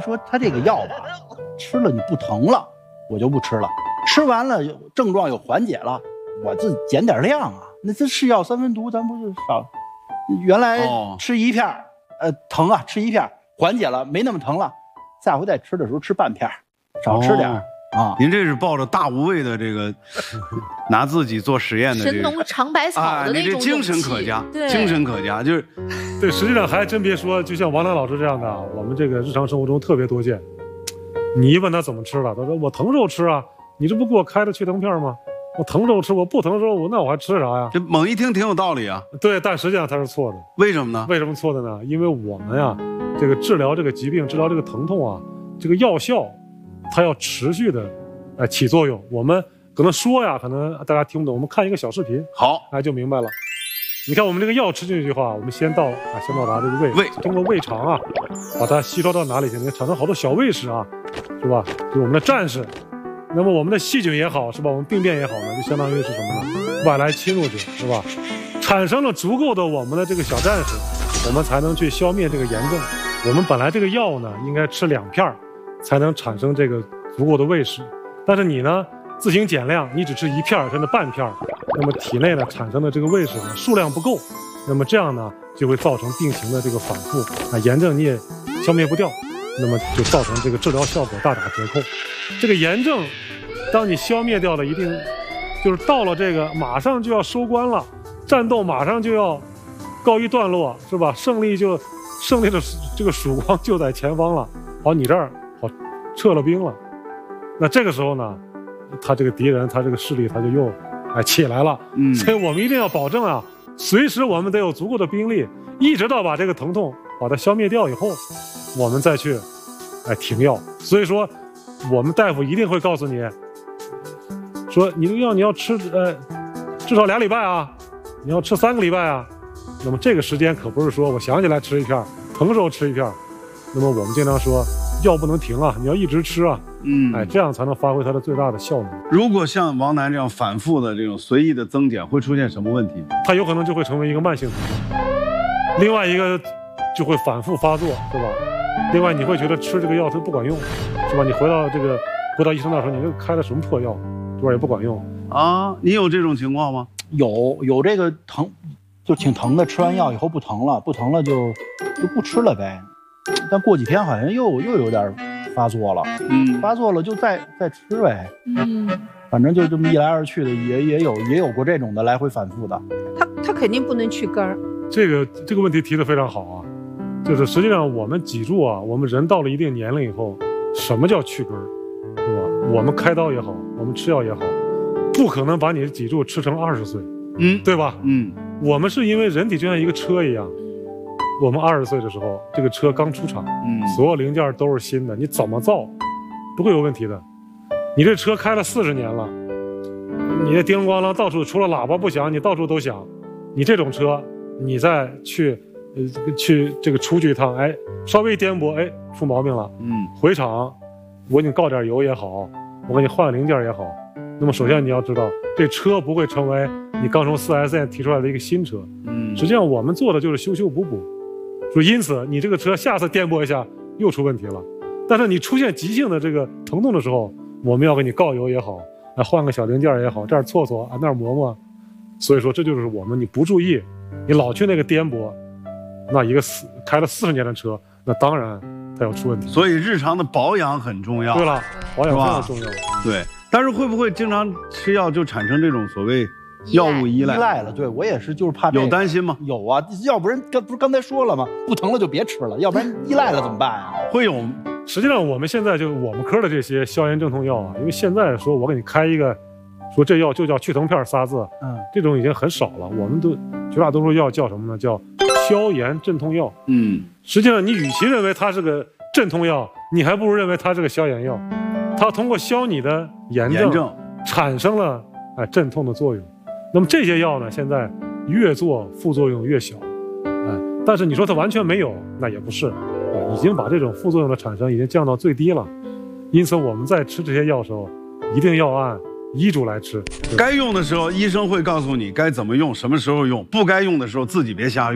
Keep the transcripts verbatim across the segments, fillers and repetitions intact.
说他这个药吧，吃了你不疼了，我就不吃了；吃完了症状有缓解了，我自己减点量啊。那这是药三分毒，咱不是少？原来吃一片，呃，疼啊，吃一片缓解了，没那么疼了，下回再吃的时候吃半片，少吃点。哦啊， 您这是抱着大无畏的这个，拿自己做实验的、这个、 神农尝百草的那种、 啊、你这精神可嘉，精神可嘉，就是对。实际上还真别说，就像王楠老师这样的，我们这个日常生活中特别多见。你一问他怎么吃了，他说我疼时候吃啊，你这不给我开的去疼片吗？我疼时候吃，我不疼时候我那我还吃啥呀？ 这猛一听挺有道理啊。 对，但实际上他是错的。 为什么呢？ 为什么错的呢？因为我们呀，这个治疗这个疾病，治疗这个疼痛啊，这个药效。它要持续的，哎，起作用。我们可能说呀，可能大家听不懂。我们看一个小视频， 好， 哎，就明白了。你看我们这个药吃进去的话，我们先到啊，先到达这个胃， 胃通过胃肠啊，把它吸收到哪里去？产生好多小胃屎啊，是吧？就是我们的战士。那么我们的细菌也好，是吧？我们病变也好呢，就相当于是什么呢？外来侵入者，是吧？产生了足够的我们的这个小战士，我们才能去消灭这个炎症。我们本来这个药呢，应该吃两片儿。才能产生这个足够的胃食，但是你呢自行减量，你只吃一片甚至半片，那么体内呢产生的这个胃食呢数量不够，那么这样呢就会造成病情的这个反复啊，炎症你也消灭不掉，那么就造成这个治疗效果大打折扣。这个炎症，当你消灭掉了，一定就是到了这个马上就要收官了，战斗马上就要告一段落，是吧？胜利就胜利的这个曙光就在前方了。好，你这儿。好，撤了兵了，那这个时候呢，他这个敌人，他这个势力，他就又哎起来了。嗯，所以我们一定要保证啊，随时我们得有足够的兵力，一直到把这个疼痛把它消灭掉以后，我们再去哎停药。所以说，我们大夫一定会告诉你，说你这个药你要吃呃至少俩礼拜啊，你要吃三个礼拜啊。那么这个时间可不是说我想起来吃一片，疼时候吃一片。那么我们经常说。药不能停啊，你要一直吃啊，嗯，哎，这样才能发挥它的最大的效能。 如果像王楠这样反复的这种随意的增减，会出现什么问题？ 它有可能就会成为一个慢性疼痛，另外一个就会反复发作，是吧？另外你会觉得吃这个药它不管用，是吧？你回到这个回到医生那说，你这开的什么破药，对吧？也不管用啊。你有这种情况吗？ 有有这个疼，就挺疼的，吃完药以后不疼了，不疼了就就不吃了呗。但过几天好像又又有点发作了，嗯，发作了就再再吃呗，嗯，反正就这么一来二去的，也也有也有过这种的来回反复的。 他他肯定不能去根儿。 这个这个问题提得非常好啊，就是实际上我们脊柱啊，我们人到了一定年龄以后，什么叫去根儿，是吧？我们开刀也好，我们吃药也好，不可能把你的脊柱吃成二十岁，嗯，对吧？嗯，我们是因为人体就像一个车一样。我们二十岁的时候，这个车刚出厂，嗯，所有零件都是新的，你怎么造不会有问题的。你这车开了四十年了，你这叮咣啷到处除了喇叭不响，你到处都响。你这种车，你再去，呃，去这个出去一趟，哎，稍微颠簸，哎，出毛病了，嗯，回厂，我给你告点油也好，我给你换零件也好。那么首先你要知道，这车不会成为你刚从 四 S 店提出来的一个新车，嗯，实际上我们做的就是修修补补。说因此你这个车下次颠簸一下又出问题了，但是你出现急性的这个疼痛的时候，我们要给你告油也好，啊换个小零件也好，这儿搓搓啊那儿磨磨。所以说这就是我们你不注意，你老去那个颠簸，那一个四开了四十年的车，那当然它要出问题。 所以日常的保养很重要。 对了，保养非常重要。 对，但是会不会经常吃药就产生这种所谓药物依赖？ 依赖了，对我也是，就是怕、这个。 有担心吗？ 有啊，要不然刚不是刚才说了吗？不疼了就别吃了，要不然依赖了怎么办啊？ 会有。实际上我们现在就我们科的这些消炎镇痛药啊，因为现在说我给你开一个，说这药就叫去疼片仨字，嗯，这种已经很少了。我们都绝大多数药叫什么呢？叫消炎镇痛药。嗯，实际上你与其认为它是个镇痛药，你还不如认为它是个消炎药。它通过消你的炎症，炎症产生了哎镇痛的作用。那么这些药呢，现在越做副作用越小，哎，但是你说它完全没有，那也不是，已经把这种副作用的产生已经降到最低了。因此我们在吃这些药的时候，一定要按医嘱来吃。 该用的时候，医生会告诉你该怎么用，什么时候用；不该用的时候，自己别瞎用。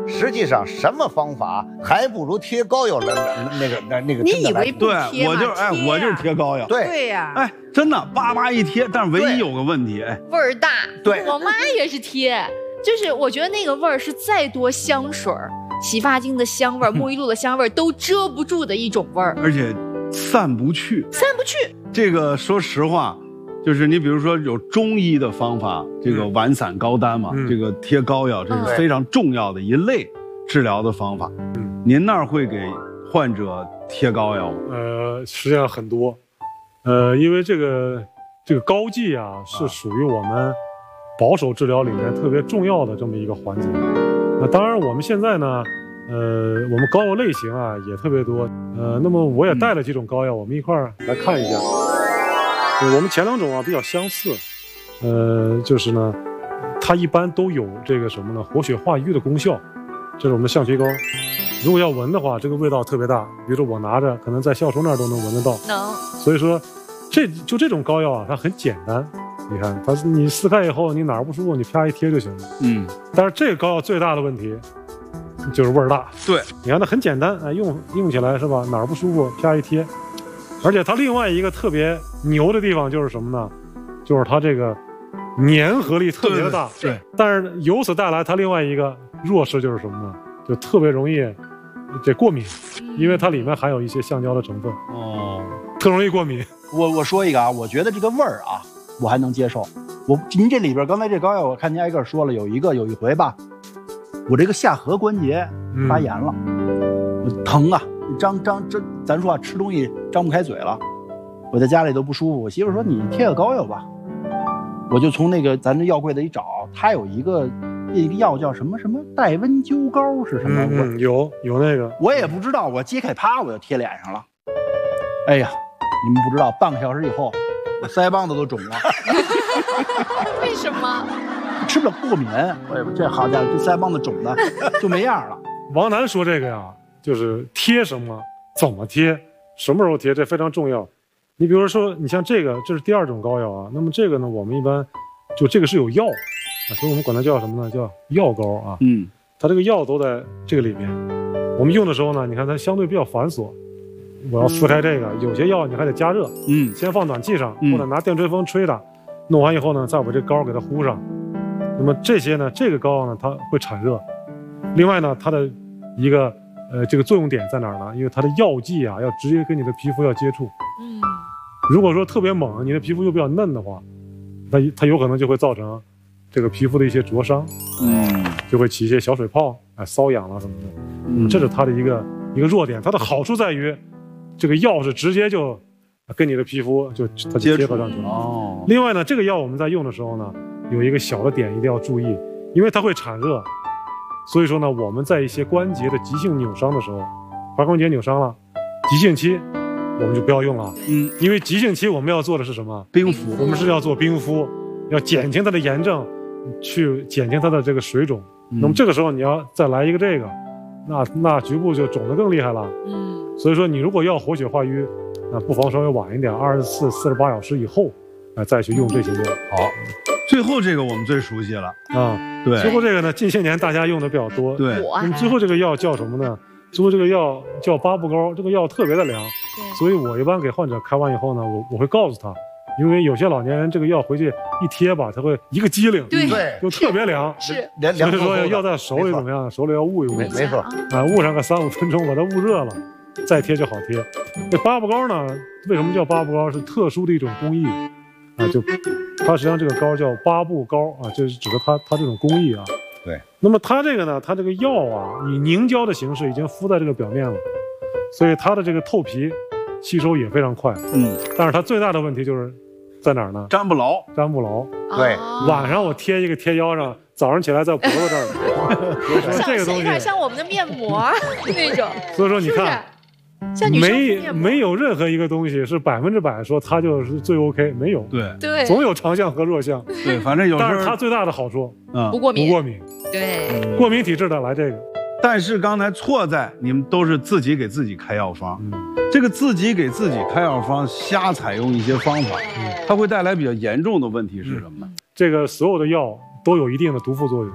实际上什么方法还不如贴膏药那那个那那个。 你以为不对， 贴吗我就哎， 贴呀我就是贴膏药。 对对呀， 哎，真的叭叭一贴，但是唯一有个问题，哎， 味儿大。 对我妈也是贴，就是我觉得那个味儿是再多香水儿、洗发精的香味儿、沐浴露的香味儿都遮不住的一种味儿， 而且散不去。 散不去。 这个说实话，就是你比如说有中医的方法，这个丸散膏丹嘛， 嗯这个贴膏药，这嗯是非常重要的一类治疗的方法。 嗯， 您那儿会给患者贴膏药吗？ 呃，实际上很多，呃，因为这个这个膏剂啊，是属于我们保守治疗里面特别重要的这么一个环节。那当然，我们现在呢，呃，我们膏药类型啊也特别多，呃，那么我也带了几种膏药，我们一块儿来看一下。呃我们前两种啊比较相似，呃，就是呢，它一般都有这个什么呢，活血化瘀的功效。这是我们的象曲膏。如果要闻的话，这个味道特别大，比如说我拿着，可能在教授那儿都能闻得到。 能。 所以说，这就这种膏药啊，它很简单。你看，它你撕开以后，你哪儿不舒服，你啪一贴就行了。 嗯， 但是这个膏药最大的问题就是味儿大。 对， 你看它很简单，哎，用用起来是吧？哪儿不舒服，啪一贴。而且它另外一个特别牛的地方就是什么呢？就是它这个粘合力特别的大。 对，对但是由此带来它另外一个弱势就是什么呢？就特别容易这过敏，因为它里面含有一些橡胶的成分， 哦， 特容易过敏。 我我说一个啊，我觉得这个味儿啊，我还能接受。我您这里边刚才这膏药，我看您挨个说了，有一个有一回吧，我这个下颌关节发炎了， 嗯、 我疼啊，张张这咱说啊，吃东西张不开嘴了，我在家里都不舒服。我媳妇说你贴个膏药吧，我就从那个咱这药柜子里找，它有一个一个药叫什么什么带温灸膏是什么？ 嗯嗯，有有那个， 我也不知道，我揭开啪我就贴脸上了。哎呀，你们不知道，半个小时以后，我腮帮子都肿了。 为什么？ 吃不了过敏，我也不这好家伙，这腮帮子肿的就没样了。 王楠说这个呀，就是贴什么，怎么贴，什么时候贴，这非常重要。你比如说，你像这个，这是第二种膏药啊。那么这个呢，我们一般就这个是有药啊，所以我们管它叫什么呢？叫药膏啊。 嗯， 它这个药都在这个里面。我们用的时候呢，你看它相对比较繁琐，我要撕开这个，有些药你还得加热， 嗯， 先放暖气上， 嗯或者拿电吹风吹它，弄完以后呢，再把这膏给它糊上。那么这些呢，这个膏药呢，它会产热。另外呢，它的一个呃这个作用点在哪儿呢？因为它的药剂啊，要直接跟你的皮肤要接触。 嗯， 如果说特别猛，你的皮肤又比较嫩的话，它它有可能就会造成这个皮肤的一些灼伤， 嗯， 就会起一些小水泡，哎，瘙痒了什么的。嗯，这是它的一个一个弱点。它的好处在于，这个药是直接就跟你的皮肤就它就结合上去了。 哦， 另外呢，这个药我们在用的时候呢，有一个小的点一定要注意，因为它会产热，所以说呢，我们在一些关节的急性扭伤的时候，踝关节扭伤了，急性期我们就不要用了。 嗯， 因为急性期我们要做的是什么？ 冰敷， 我们是要做冰敷，要减轻它的炎症，去减轻它的这个水肿。 嗯、 那么这个时候你要再来一个这个，那那局部就肿得更厉害了。 嗯， 所以说你如果要活血化瘀，那不妨稍微晚一点，二十四、四十八小时以后，啊、再去用这些药。 好，最后这个我们最熟悉了啊。 对， 最后这个呢，近些年大家用的比较多。 对， 那么最后这个药叫什么呢？最后这个药叫八步膏，这个药特别的凉，所以我一般给患者开完以后呢，我我会告诉他，因为有些老年人这个药回去一贴吧，他会一个机灵， 对， 就特别凉， 是， 所以说要在手里怎么样？手里要捂一捂， 没没错， 啊，捂上个三五分钟，把它捂热了，再贴就好贴。这八步膏呢，为什么叫八步膏？是特殊的一种工艺啊，就它实际上这个膏叫八步膏啊，就是指的它它这种工艺啊。 对， 那么它这个呢，它这个药啊，以凝胶的形式已经敷在这个表面了，所以它的这个透皮吸收也非常快。 嗯， 但是它最大的问题就是在哪儿呢？ 粘不牢， 粘不牢。 对， 晚上我贴一个贴腰上，早上起来在脖子这儿。这个东西有点像我们的面膜那种。 所以说你看。 像女生没没有任何一个东西是百分之百说它就是最 OK， 没有， 对对， 总有长项和弱项， 对，反正有时候， 但是它最大的好处， 嗯， 不过敏， 不过敏， 对， 过敏体质的来这个。 但是刚才错在你们都是自己给自己开药方，嗯，这个自己给自己开药方，瞎采用一些方法，嗯，它会带来比较严重的问题是什么呢？ 这个所有的药都有一定的毒副作用，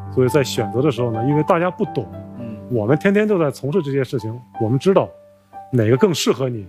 所以在选择的时候呢，因为大家不懂， 嗯， 我们天天都在从事这些事情，我们知道哪个更适合你，